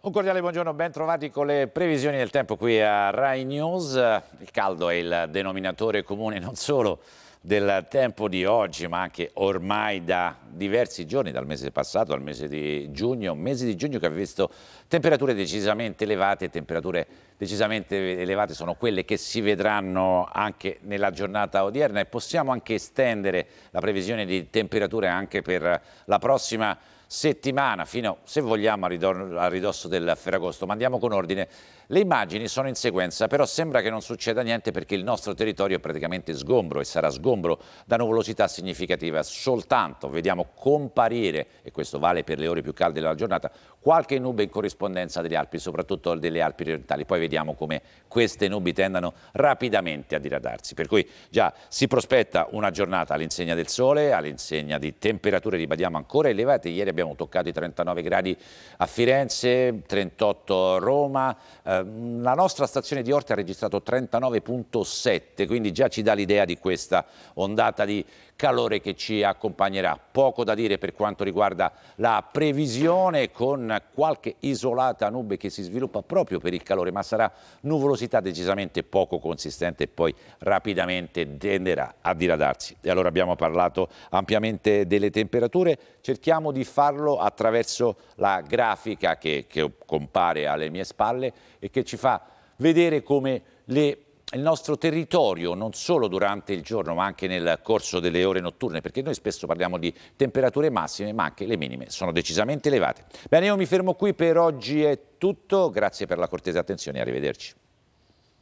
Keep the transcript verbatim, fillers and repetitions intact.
Un cordiale buongiorno, ben trovati con le previsioni del tempo qui a Rai News. Il caldo è il denominatore comune non solo del tempo di oggi, ma anche ormai da diversi giorni, dal mese passato, dal mese di giugno, un mese di giugno che ha visto temperature decisamente elevate, temperature decisamente elevate sono quelle che si vedranno anche nella giornata odierna e possiamo anche estendere la previsione di temperature anche per la prossima settimana, fino, se vogliamo, a ridosso del Ferragosto. Ma andiamo con ordine. Le immagini sono in sequenza, però sembra che non succeda niente perché il nostro territorio è praticamente sgombro e sarà sgombro da nuvolosità significativa. Soltanto vediamo comparire, e questo vale per le ore più calde della giornata, qualche nube in corrispondenza delle Alpi, soprattutto delle Alpi orientali. Poi vediamo come queste nubi tendano rapidamente a diradarsi. Per cui già si prospetta una giornata all'insegna del sole, all'insegna di temperature, ribadiamo, ancora elevate. Ieri abbiamo toccato i trentanove gradi a Firenze, trentotto a Roma. Eh, la nostra stazione di Orte ha registrato trentanove virgola sette, quindi già ci dà l'idea di questa ondata di calore che ci accompagnerà. Poco da dire per quanto riguarda la previsione, con qualche isolata nube che si sviluppa proprio per il calore, ma sarà nuvolosità decisamente poco consistente e poi rapidamente tenderà a diradarsi. E allora abbiamo parlato ampiamente delle temperature, cerchiamo di farlo attraverso la grafica che, che compare alle mie spalle e che ci fa vedere come le il nostro territorio, non solo durante il giorno ma anche nel corso delle ore notturne, perché noi spesso parliamo di temperature massime ma anche le minime sono decisamente elevate. Bene, io mi fermo qui, per oggi è tutto, grazie per la cortese attenzione e arrivederci.